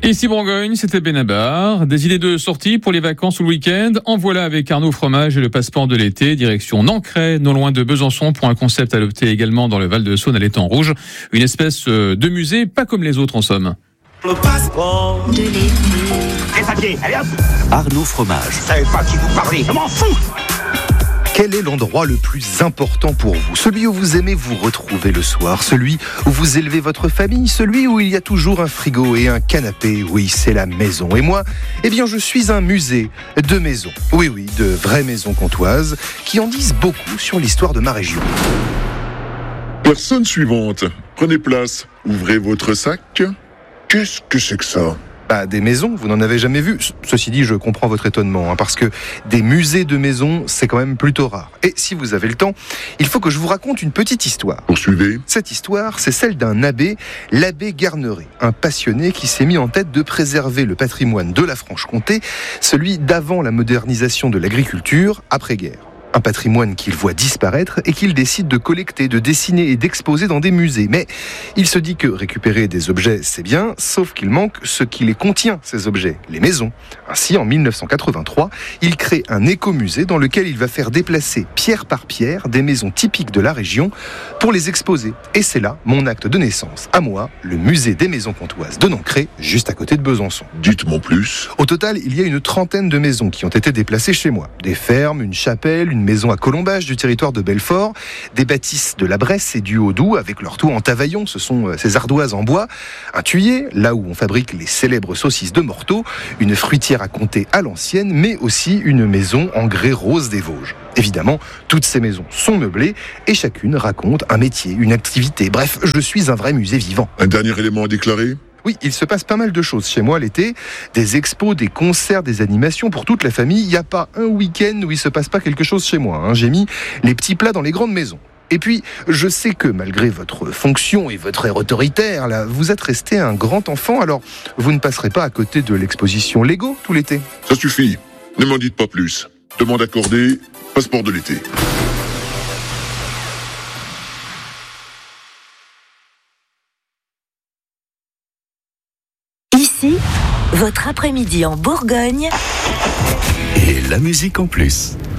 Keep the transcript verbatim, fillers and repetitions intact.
Et ici Bourgogne, c'était Benabar. Des idées de sortie pour les vacances ou le week-end. En voilà avec Arnaud Fromage et le passeport de l'été. Direction Nancray, non loin de Besançon, pour un concept adopté également dans le Val-de-Saône à l'Étang Rouge. Une espèce de musée, pas comme les autres en somme. Le passeport de l'été. Les papiers, allez hop. Arnaud Fromage. Je savais pas qui vous parlez, je m'en fous. Quel est l'endroit le plus important pour vous ? Celui où vous aimez vous retrouver le soir, celui où vous élevez votre famille, celui où il y a toujours un frigo et un canapé. Oui, c'est la maison. Et moi, eh bien, je suis un musée de maisons. Oui, oui, de vraies maisons comtoises qui en disent beaucoup sur l'histoire de ma région. Personne suivante. Prenez place. Ouvrez votre sac. Qu'est-ce que c'est que ça ? Bah, des maisons, vous n'en avez jamais vu. Ceci dit, je comprends votre étonnement, hein, parce que des musées de maisons, c'est quand même plutôt rare. Et si vous avez le temps, il faut que je vous raconte une petite histoire. Poursuivez. Cette histoire, c'est celle d'un abbé, l'abbé Garneret, un passionné qui s'est mis en tête de préserver le patrimoine de la Franche-Comté, celui d'avant la modernisation de l'agriculture, après-guerre. Un patrimoine qu'il voit disparaître et qu'il décide de collecter, de dessiner et d'exposer dans des musées. Mais il se dit que récupérer des objets, c'est bien, sauf qu'il manque ce qui les contient, ces objets, les maisons. Ainsi, en mille neuf cent quatre-vingt-trois, il crée un écomusée dans lequel il va faire déplacer pierre par pierre des maisons typiques de la région pour les exposer. Et c'est là mon acte de naissance, à moi, le musée des maisons comtoises de Nancray, juste à côté de Besançon. Dites-moi plus. Au total, il y a une trentaine de maisons qui ont été déplacées chez moi. Des fermes, une chapelle, une maison à Colombage du territoire de Belfort, des bâtisses de la Bresse et du Haut-Doubs avec leur toit en tavaillon, ce sont ces ardoises en bois, un thuyer, là où on fabrique les célèbres saucisses de Morteau, une fruitière à Comté à l'ancienne, mais aussi une maison en grès rose des Vosges. Évidemment, toutes ces maisons sont meublées et chacune raconte un métier, une activité. Bref, je suis un vrai musée vivant. Un dernier élément à déclarer ? Oui, il se passe pas mal de choses chez moi l'été. Des expos, des concerts, des animations pour toute la famille. Il n'y a pas un week-end où il se passe pas quelque chose chez moi. Hein. J'ai mis les petits plats dans les grandes maisons. Et puis, je sais que malgré votre fonction et votre air autoritaire, là, vous êtes resté un grand enfant. Alors, vous ne passerez pas à côté de l'exposition Lego tout l'été. Ça suffit. Ne m'en dites pas plus. Demande accordée, passeport de l'été. Ici, votre après-midi en Bourgogne. Et la musique en plus.